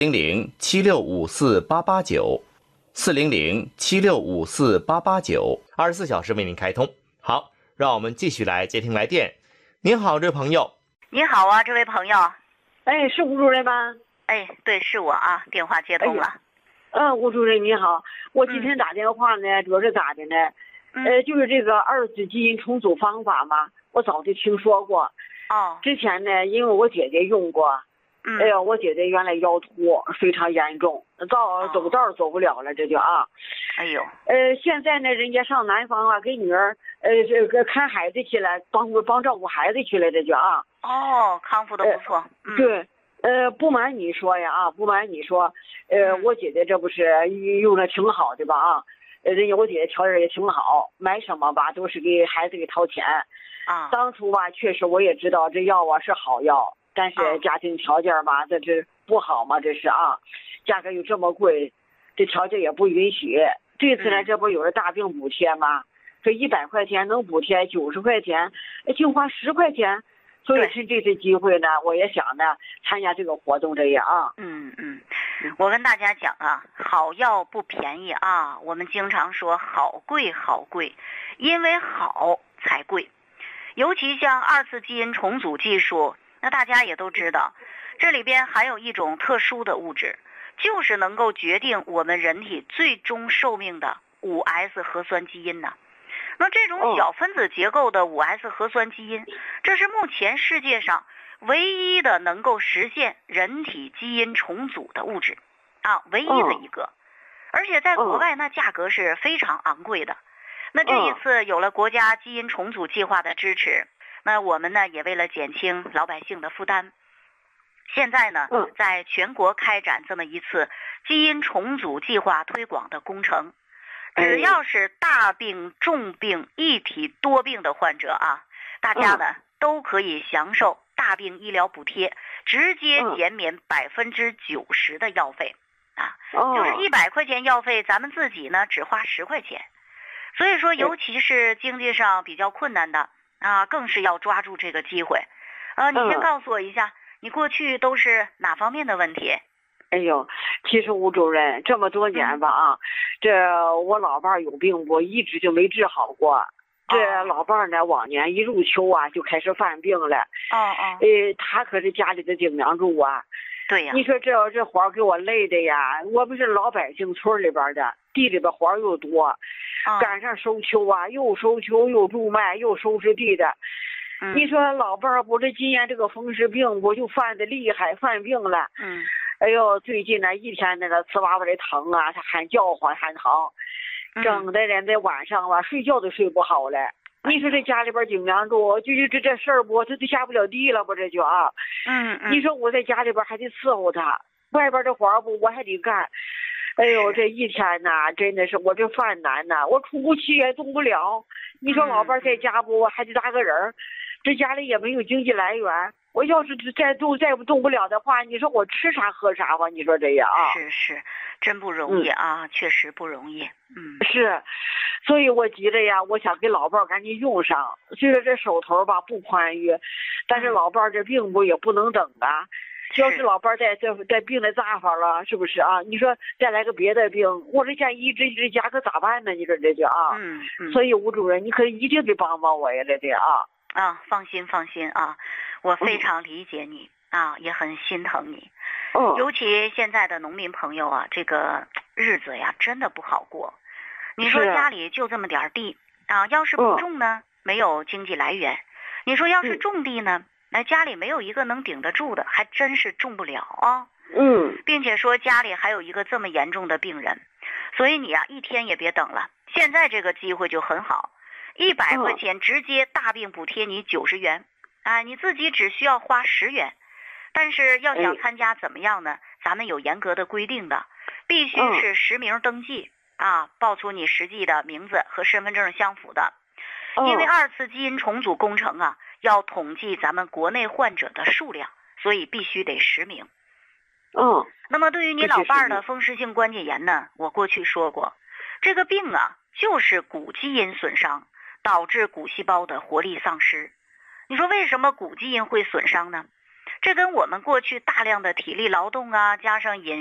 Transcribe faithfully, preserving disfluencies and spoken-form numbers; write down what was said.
零零七六五四八八九，四零零七六五四八八九，二十四小时为您开通。好，让我们继续来接听来电。您好，这位朋友。 你好啊，这位朋友。 哎，是吴主任吗？ 哎，对，是我啊，电话接通了。 嗯、呃，吴主任你好，我今天打电话呢，嗯、主要是咋的呢？ 嗯、 呃，就是这个二次基因重组方法嘛，我早就听说过。 哦。 之前呢，因为我姐姐用过。 嗯。 哎呀，我姐姐原来腰突非常严重，道走道走不了了，这就啊。 哎呦。 呃，现在呢，人家上南方啊，给女儿呃这个看孩子去了，帮帮照顾孩子去了，这就啊。 哦，康复的不错。 呃、嗯。对。呃，不瞒你说呀，啊，不瞒你说，呃，我姐姐这不是用的挺好的吧啊，呃，人家我姐姐条件也挺好，买什么吧都是给孩子给掏钱， 啊， 当初吧确实我也知道这药啊是好药，但是家庭条件吧这这不好嘛，这是啊，价格又这么贵，这条件也不允许。这次呢，这不有了大病补贴吗？这一百块钱能补贴九十块钱，就花十块钱。所以趁这次机会呢，我也想呢参加这个活动这样啊。 嗯嗯，我跟大家讲啊，好药不便宜啊。我们经常说好贵好贵，因为好才贵。尤其像二次基因重组技术，那大家也都知道，这里边含有一种特殊的物质，就是能够决定我们人体最终寿命的五 S 核酸基因呢。那这种小分子结构的五 S 核酸基因，这是目前世界上唯一的能够实现人体基因重组的物质啊，唯一的一个。而且在国外那价格是非常昂贵的。那这一次有了国家基因重组计划的支持，那我们呢也为了减轻老百姓的负担，现在呢在全国开展这么一次基因重组计划推广的工程。只要是大病、重病、一体多病的患者啊，大家呢、嗯、都可以享受大病医疗补贴，直接减免百分之九十的药费啊， 哦、 就是一百块钱药费，咱们自己呢只花十块钱。所以说，尤其是经济上比较困难的啊，更是要抓住这个机会。呃，你先告诉我一下，嗯、你过去都是哪方面的问题？ 哎呦，其实吴主任这么多年吧啊，这我老伴儿有病，我一直就没治好过。这老伴儿呢，往年一入秋啊就开始犯病了。 哦哦。 呃，他可是家里的顶梁柱啊。 对呀。 你说这这活儿给我累的呀！我们是老百姓，村里边的，地里边活儿又多，赶上收秋啊，又收秋又种麦又收拾地的。 嗯、 你说老伴儿不是今年这个风湿病不就犯的厉害，犯病了。 嗯。 哎呦，最近呢一天那个呲哇哇的疼啊，他喊叫唤喊疼，整的人在晚上吧睡觉都睡不好了。你说这家里边顶梁柱，就就这这事儿不，他就下不了地了不这就啊。 嗯嗯。 你说我在家里边还得伺候他，外边的活儿不我还得干。哎呦，这一天呐，真的是我这犯难呐，我出不去也动不了。你说老伴在家不，我还得搭个人，这家里也没有经济来源。我要是再动再不动不了的话，你说我吃啥喝啥吧？你说这样啊？ 是是，真不容易啊，嗯、确实不容易。嗯， 是，所以我急着呀，我想给老伴儿赶紧用上。虽然这手头吧不宽裕，但是老伴儿这病不也不能等啊。要是老伴儿再再再病的咋法了，是不是啊？你说再来个别的病，我这家一直一直家可咋办呢？你说这就啊？ 嗯嗯。 所以吴主任，你可一定得帮帮我呀，这这啊。 啊，放心放心啊，我非常理解你、嗯、啊，也很心疼你。 哦。 尤其现在的农民朋友啊，这个日子呀真的不好过。你说家里就这么点地啊，要是不种呢、嗯，没有经济来源；你说要是种地呢，那、嗯、家里没有一个能顶得住的，还真是种不了啊。 嗯。 并且说家里还有一个这么严重的病人，所以你啊一天也别等了，现在这个机会就很好。一百块钱直接大病补贴你九十元，啊，你自己只需要花十元，但是要想参加怎么样呢？咱们有严格的规定的，必须是实名登记啊，报出你实际的名字和身份证相符的，因为二次基因重组工程啊，要统计咱们国内患者的数量，所以必须得实名。 嗯， 那么对于你老伴儿的风湿性关节炎呢，我过去说过，这个病啊就是骨基因损伤。导致骨细胞的活力丧失。你说为什么骨基因会损伤呢？ 这跟我们过去大量的体力劳动啊，加上饮